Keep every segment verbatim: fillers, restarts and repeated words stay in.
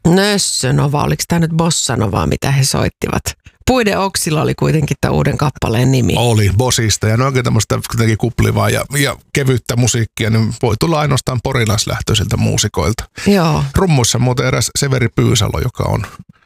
Nössönova, oliko tämä nyt Bossanova, mitä he soittivat? Puiden oksilla oli kuitenkin tämä uuden kappaleen nimi. Oli, Bossista, ja ne onkin tämmöistä kuitenkin kuplivaa ja, ja kevyttä musiikkia, niin voi tulla ainoastaan porilaislähtöisiltä muusikoilta. Joo. Rummuissa muuten eräs Severi Pyysalo, joka on...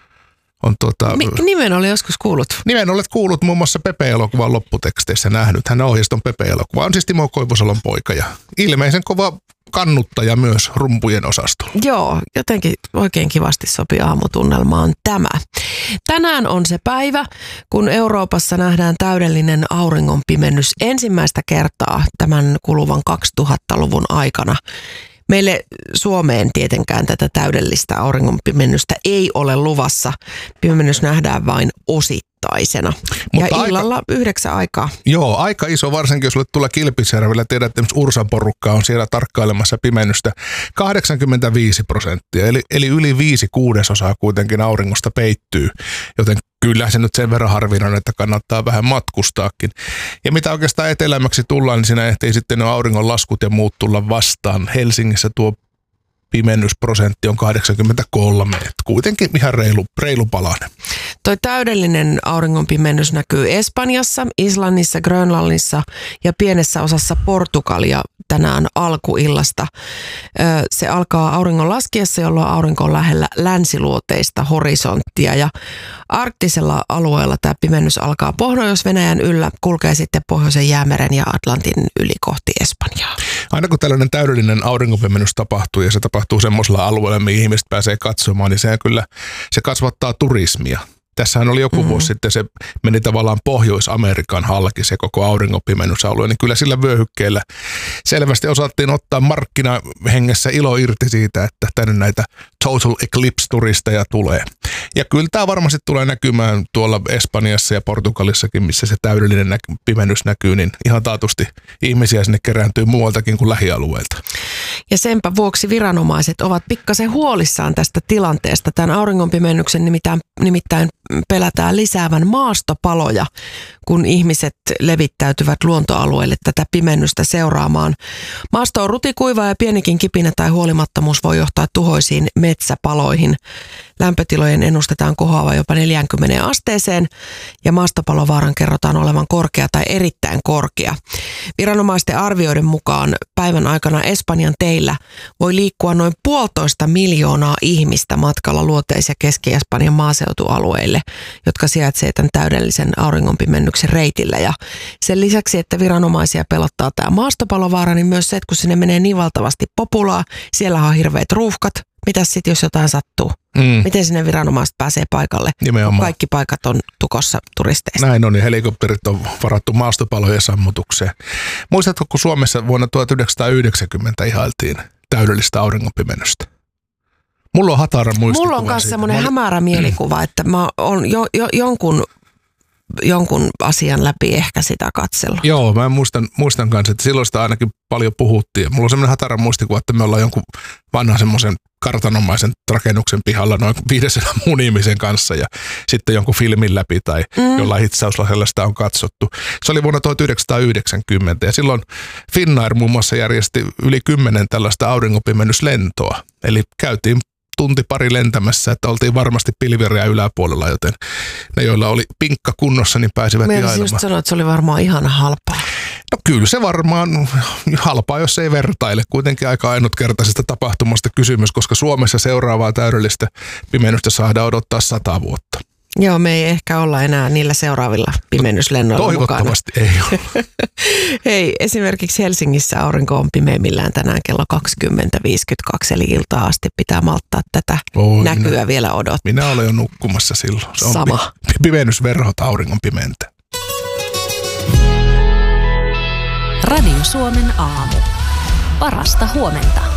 on tuota, Mi- nimen oli joskus kuullut. Nimen olet kuullut muun muassa Pepe-elokuvan lopputeksteissä nähnyt. Hän ohjeiston Pepe-elokuva on siis Timo Koivusalon poika ja ilmeisen kova kannuttaja myös rumpujen osastolla. Joo, jotenkin oikein kivasti sopii aamutunnelmaan tämä. Tänään on se päivä, kun Euroopassa nähdään täydellinen auringonpimennys ensimmäistä kertaa tämän kuluvan kaksituhattaluvun aikana. Meille Suomeen tietenkään tätä täydellistä auringonpimennystä ei ole luvassa. Pimennys nähdään vain osittaisena. Mutta ja illalla aika, yhdeksän aikaa. Joo, aika iso, varsinkin jos olet tuolla Kilpisjärvellä. Tiedät, että Ursan porukka on siellä tarkkailemassa pimennystä. kahdeksankymmentäviisi prosenttia, eli, eli yli viisi kuudesosaa kuitenkin auringosta peittyy. Joten kyllä se nyt sen verran harvinainen, että kannattaa vähän matkustaakin. Ja mitä oikeastaan etelämmäksi tullaan, niin siinä ehtii sitten ne auringonlaskut ja muut tulla vastaan. Helsingissä tuo pimennysprosentti on kahdeksankymmentäkolme, että kuitenkin ihan reilu, reilu palanen. Toi täydellinen auringonpimennys näkyy Espanjassa, Islannissa, Grönlannissa ja pienessä osassa Portugalia tänään alkuillasta. Se alkaa auringon laskiessa, jolloin aurinko on lähellä länsiluoteista horisonttia ja arktisella alueella tämä pimennys alkaa Pohjois-Venäjän yllä, kulkee sitten Pohjoisen jäämeren ja Atlantin yli kohti Espanjaa. Aina kun tällainen täydellinen auringonpimennys tapahtuu ja se tapahtuu semmoisella alueella, mihin ihmiset pääsee katsomaan, niin se kyllä se kasvattaa turismia. Tässähän oli joku mm-hmm. vuosi sitten, se meni tavallaan Pohjois-Amerikan halki se koko auringonpimennysalue, niin kyllä sillä vyöhykkeellä selvästi osattiin ottaa markkinahengessä ilo irti siitä, että tänne näitä total eclipse-turisteja tulee. Ja kyllä tämä varmasti tulee näkymään tuolla Espanjassa ja Portugalissakin, missä se täydellinen nä- pimennys näkyy, niin ihan taatusti ihmisiä sinne kerääntyy muualtakin kuin lähialueelta. Ja senpä vuoksi viranomaiset ovat pikkasen huolissaan tästä tilanteesta. Tämän auringonpimennyksen nimittäin, nimittäin pelätään lisäävän maastopaloja, kun ihmiset levittäytyvät luontoalueille tätä pimennystä seuraamaan. Maasto on rutikuiva ja pienikin kipinä tai huolimattomuus voi johtaa tuhoisiin metsäpaloihin. Lämpötilojen ennustetaan kohoavan jopa neljäänkymmeneen asteeseen ja maastopalovaaran kerrotaan olevan korkea tai erittäin korkea. Viranomaisten arvioiden mukaan päivän aikana Espanjan teillä voi liikkua noin puolitoista miljoonaa ihmistä matkalla luoteis- ja Keski-Espanjan maaseutualueille, jotka sijaitsee tämän täydellisen auringonpimennyksen reitillä. Ja sen lisäksi, että viranomaisia pelottaa tämä maastopalovaara, niin myös se, että kun sinne menee niin valtavasti populaa, siellä on hirveät ruuhkat. Mitäs sitten, jos jotain sattuu? Mm. Miten sinne viranomaiset pääsee paikalle? Nimenomaan. Kaikki paikat on tukossa turisteista. Näin on, niin helikopterit on varattu maastopalojen sammutukseen. Muistatko, kun Suomessa vuonna tuhatyhdeksänsataayhdeksänkymmentä ihailtiin täydellistä auringonpimennystä? Mulla on hatara muistikuva. Mulla on myös semmoinen olin... hämärä mielikuva, että mä oon jo, jo, jonkun... jonkun asian läpi ehkä sitä katsella. Joo, mä muistan, muistan kanssa, että silloin sitä ainakin paljon puhuttiin. Mulla on semmoinen hatara muistikuva, että me ollaan jonkun vanhan semmoisen kartanomaisen rakennuksen pihalla noin viidensadan muun ihmisen kanssa ja sitten jonkun filmin läpi tai mm. jollain hitsauslaisella sitä on katsottu. Se oli vuonna tuhatyhdeksänsataayhdeksänkymmentä ja silloin Finnair muun muassa järjesti yli kymmenen tällaista auringonpimennyslentoa. Eli käytiin tunti pari lentämässä, että oltiin varmasti pilvirajan yläpuolella, joten ne, joilla oli pinkka kunnossa, niin pääsivät ihailemaan. Mielestäni just sanoa, että se oli varmaan ihana halpaa. No kyllä se varmaan halpaa, jos ei vertaile. Kuitenkin aika ainutkertaisesta tapahtumasta kysymys, koska Suomessa seuraavaa täydellistä pimennystä saadaan odottaa sata vuotta. Joo, me ei ehkä olla enää niillä seuraavilla pimennyslennoilla Toivottavasti mukana. Ei ole. Hei, esimerkiksi Helsingissä aurinko on pimeimmillään tänään kello kaksikymmentä viisikymmentäkaksi, eli iltaa asti pitää malttaa tätä Oi, näkyä minä, vielä odottaa. Minä olen jo nukkumassa silloin. Se on Sama. Pi- pimennysverhot auringon pimentä. Radio Suomen aamu. Parasta huomenta.